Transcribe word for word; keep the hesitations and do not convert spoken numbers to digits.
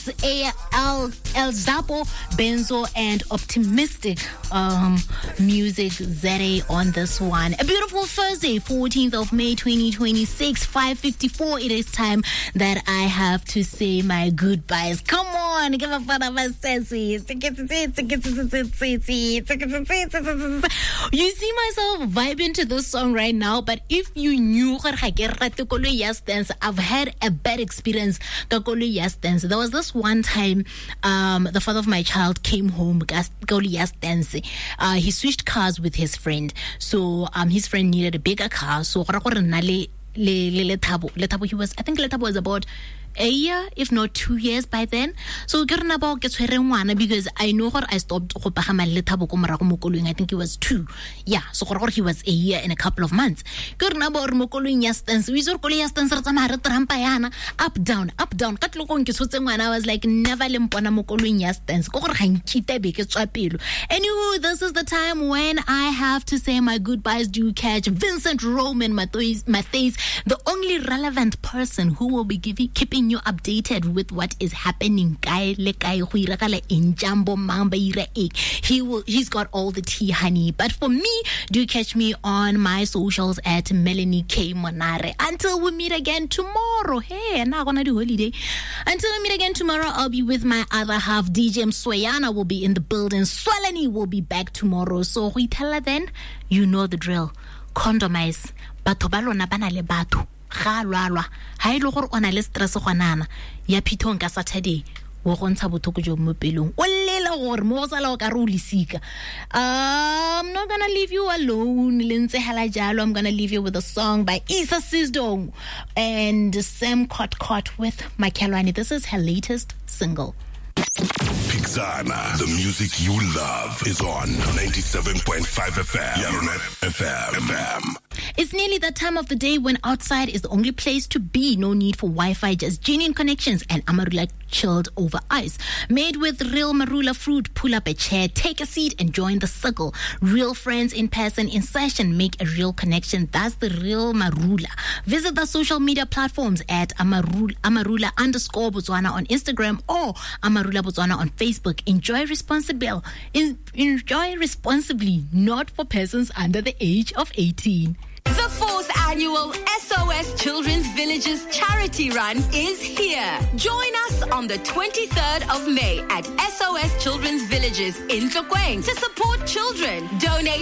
It's a El, El Zapo, Benzo, and Optimistic um, music. Zere on this one. A beautiful Thursday, fourteenth of May, twenty twenty-six, five fifty-four. It is time that I have to say my goodbyes. Come on, give a fun of a sexy. You see myself vibing to this song right now, but if you knew I've had a bad experience. There was this one time um, the father of my child came home. Uh, he switched cars with his friend. So um, his friend needed a bigger car. So he was, I think Letabo was about a year, if not two years by then. So because I know her, I stopped. I think he was two. Yeah, so he was a year and a couple of months. Up down, up down. I was like, never Anywho, this is the time when I have to say my goodbyes. Do catch Vincent Roman Matthews, the only relevant person who will be giving keeping you updated with what is happening. He will he's got all the tea, honey. But for me, do catch me on my socials at Melanie K Monare. Until we meet again tomorrow. Hey, I'm not gonna do holiday. Until we meet again tomorrow, I'll be with my other half. D J Swayana will be in the building. Swalani will be back tomorrow. So we tell her then, you know the drill. Condomize. Batho ba lona bana le batho ga lwalwa ha ile gore ona le stress gwanana ya phithong ka Saturday wo go ntsha bothoko jo mo pelong o lela gore mo sala o ka re o lisika. I'm not gonna leave you alone. Lenze hala jalo. I'm gonna leave you with a song by Isa Sisdong and Sam Cot Cot with Makelwani. This is her latest single. Pixana, the music you love is on ninety-seven point five F M. Yaronet F M. It's nearly that time of the day when outside is the only place to be. No need for Wi-Fi, just genuine connections and Amarula chilled over ice. Made with real Marula fruit. Pull up a chair, take a seat and join the circle. Real friends in person in session make a real connection. That's the real Marula. Visit the social media platforms at Amarula, Amarula underscore Botswana on Instagram or Amarula Botswana on Facebook. Enjoy responsible. In, enjoy responsibly, not for persons under the age of eighteen. The fourth annual S O S Children's Villages Charity Run is here. Join us on the twenty-third of May at S O S Children's Villages in Tlokweng to support children. Donate